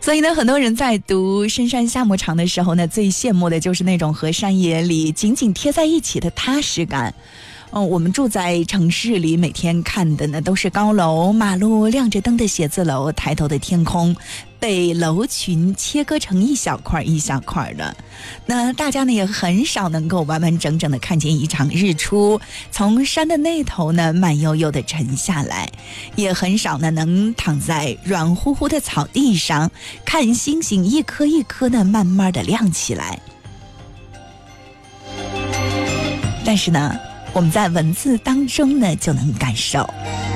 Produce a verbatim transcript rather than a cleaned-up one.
所以呢，很多人在读深山夏牧场的时候呢，最羡慕的就是那种和山野里紧紧贴在一起的踏实感。嗯，我们住在城市里，每天看的呢都是高楼、马路、亮着灯的写字楼、抬头的天空，被楼群切割成一小块一小块的。那大家呢也很少能够完完整整的看见一场日出从山的那头呢慢悠悠的沉下来，也很少呢能躺在软乎乎的草地上看星星一颗一颗的慢慢的亮起来。但是呢，我们在文字当中呢就能感受。